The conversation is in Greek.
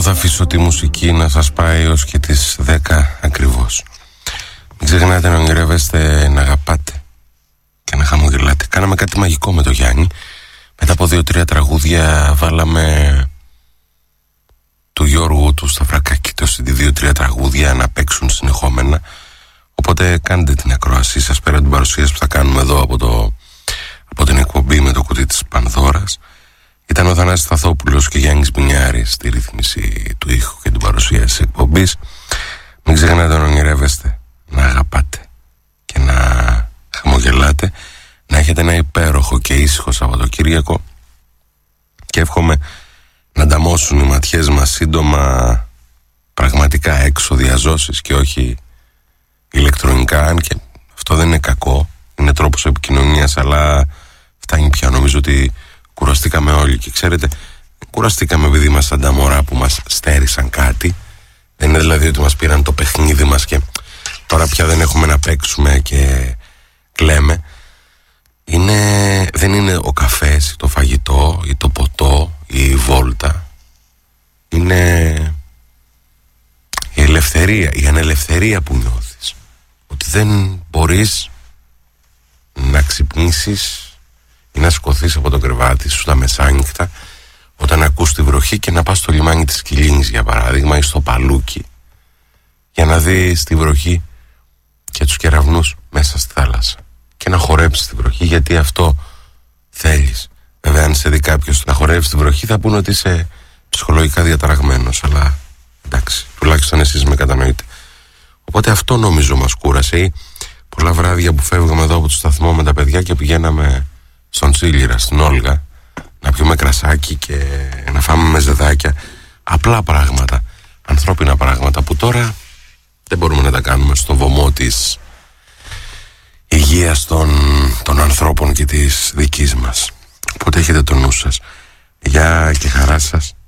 Εδώ θα αφήσω τη μουσική να σας πάει ως και τις 10 ακριβώς. Μην ξεχνάτε να ονειρεύεστε, να αγαπάτε και να χαμογελάτε. Κάναμε κάτι μαγικό με το Γιάννη. Μετά από 2-3 τραγούδια βάλαμε του Γιώργου του Σταυρακάκη το CD 2-3 τραγούδια να παίξουν συνεχόμενα. Οπότε κάντε την ακρόασή σας πέρα την παρουσίαση που θα κάνουμε εδώ από την εκπομπή με το κουτί της Πανδώρας. Ήταν ο Θανάσης Σταθόπουλος και Γιάννης Μπινιάρης στη ρύθμιση του ήχου και την παρουσίαση της εκπομπής. Μην ξεχνάτε να ονειρεύεστε, να αγαπάτε και να χαμογελάτε. Να έχετε ένα υπέροχο και ήσυχο Σαββατοκύριακο και εύχομαι να ανταμώσουν οι ματιές μας σύντομα πραγματικά έξω διαζώσεις και όχι ηλεκτρονικά, αν και αυτό δεν είναι κακό, είναι τρόπος επικοινωνίας, αλλά φτάνει πια. Νομίζω ότι κουραστήκαμε όλοι και ξέρετε, κουραστήκαμε επειδή ήμασταν τα μωρά που μας στέρισαν κάτι. Δεν είναι δηλαδή ότι μας πήραν το παιχνίδι μας και τώρα πια δεν έχουμε να παίξουμε και κλαίμε. Δεν είναι ο καφές ή το φαγητό ή το ποτό ή η βόλτα. Είναι η ελευθερία, η ανελευθερία που νιώθεις. Ότι δεν μπορείς να ξυπνήσεις ή να σηκωθείς από το κρεβάτι σου τα μεσάνυχτα όταν ακούς τη βροχή και να πας στο λιμάνι της Κιλίνης για παράδειγμα ή στο Παλούκι για να δεις τη βροχή και τους κεραυνούς μέσα στη θάλασσα και να χορέψεις τη βροχή, γιατί αυτό θέλεις. Βέβαια αν σε δει κάποιος να χορεύεις τη βροχή θα πούνε ότι είσαι ψυχολογικά διαταραγμένος, αλλά εντάξει, τουλάχιστον εσείς με κατανοείτε. Οπότε αυτό νομίζω μας κούρασε. Ή πολλά βράδια που φεύγαμε εδώ από το σταθμό με τα παιδιά και πηγαίναμε στον Τσίλιρα, στην Όλγα, να πιούμε κρασάκι και να φάμε μεζεδάκια. Απλά πράγματα, ανθρώπινα πράγματα που τώρα δεν μπορούμε να τα κάνουμε στο βωμό της υγείας των ανθρώπων και της δικής μας. Οπότε έχετε το νου σας. Γεια και χαρά σας.